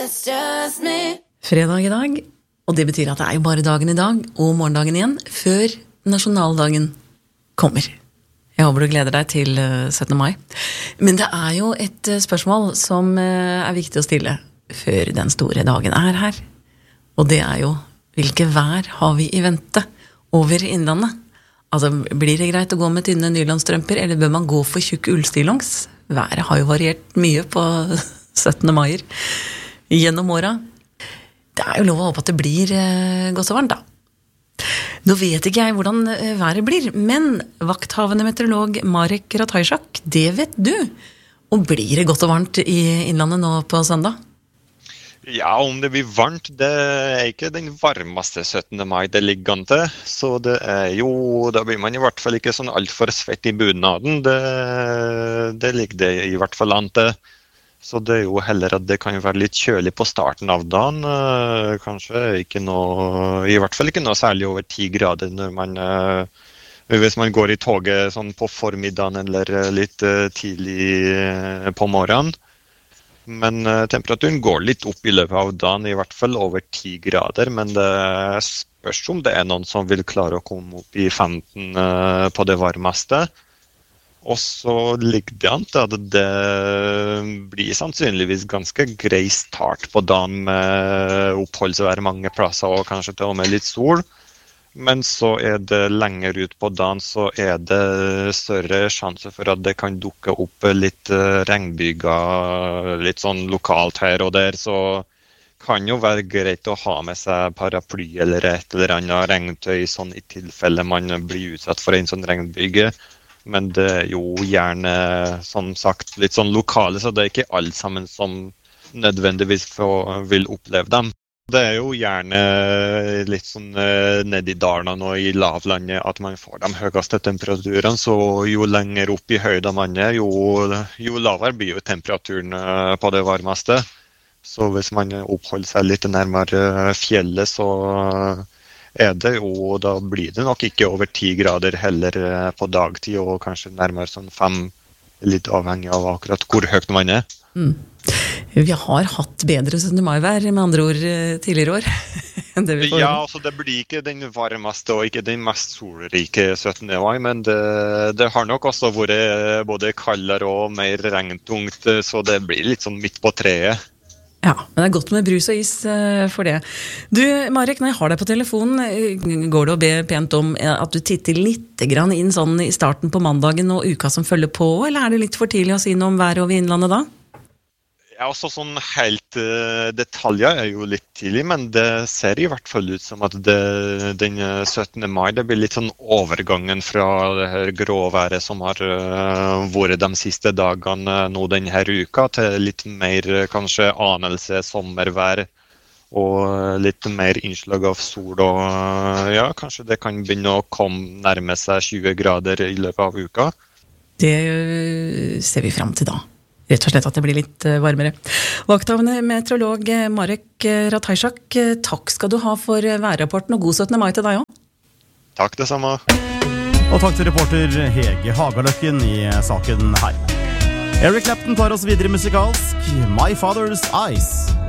Fredag I dag, og det betyr at det jo bare dagen I dag og morgendagen igjen før nasjonaldagen kommer. Jeg håper du gleder deg til 17. mai. Men det jo et spørsmål som viktig å stille før den store dagen her. Og det jo, hvilke vær har vi I vente over innlandet? Altså, blir det greit å gå med tynne nylonstrømper, eller bør man gå for tjukk ullstillongs? Været har jo variert mye på 17. maier gjennom året. Det jo lov å håpe at det blir godt og varmt da. Nå vet ikke jeg hvordan været blir, men vakthavende meteorolog Marek Ratajczak, det vet du. Og blir det godt og varmt I innlandet nå på søndag? Ja, om det blir varmt, det ikke den varmeste 17. mai det ligger an til. Så det jo, da blir man I hvert fall ikke sånn alt for svett I bunaden. Det ligger det I hvert fall an til. Så det jo heller at det kan være litt kjølig på starten av dagen. Kanskje ikke noe, I hvert fall ikke noe særlig over 10 grader når man, hvis man går I toget sånn på formiddagen eller litt tidlig på morgenen. Men temperaturen går litt opp I løpet av dagen, I hvert fall over 10 grader, men det spørs om det noen som vil klare å komme opp I 15 på det varmeste. Og så ligger det an til at det blir sannsynligvis ganske grei start på dagen med oppholdsvær mange plasser og kanskje til og med litt sol. Men så det lenger ut på dagen så det større sjanse for at det kan dukke opp litt regnbyger, litt sånn lokalt her og der, så kan jo være greit å ha med seg paraply eller et eller annet regntøy sånn I tilfelle man blir utsatt for en sånn regnbyge. Men det jo gjerne, som sagt, litt sånn lokale, så det ikke alle sammen som nødvendigvis vil oppleve dem. Det jo gjerne litt sånn ned I dalene og I lavlandet at man får de høyeste temperaturene, så jo lenger opp I høyden man jo lavere blir jo temperaturen på det varmeste. Så hvis man oppholder seg litt nærmere fjellet, så det jo, da blir det nok ikke over 10 grader heller på dagtid, og kanskje nærmere sånn 5, litt avhengig av akkurat hvor høyt man Vi har hatt bedre 17. mai-vær med andre ord tidligere år enn det vi får. Ja, altså det blir ikke den varmeste og ikke den mest solrike 17. mai, men det har nok også vært både kaldere og mer regntungt, så det blir litt sånn midt på treet. Ja, men det godt med brus og is for det. Du, Marek, når jeg har deg på telefonen, går det å be pent om at du titter litt grann inn sånn I starten på mandagen og uka som følger på, eller det litt for tidlig å si noe om været over innlandet da? Ja, også sånn helt detaljer jo litt tidlig, men det ser I hvert fall ut som at den 17. mai, det blir litt sånn overgangen fra det her gråværet som har vært de siste dagene nå denne uka, til litt mer kanskje anelse sommervær, og litt mer innslag av sol, og ja, kanskje det kan begynne å komme nærme seg 20 grader I løpet av uka. Det ser vi frem til da. Rett og slett at det blir litt varmere. Vakthavende meteorolog Marek Ratajczak, takk skal du ha for værrapporten, og god 17. mai til deg også. Takk det samme. Og takk til reporter Hege Hagaløkken I saken her. Eric Clapton tar oss videre musikalsk, My Father's Eyes.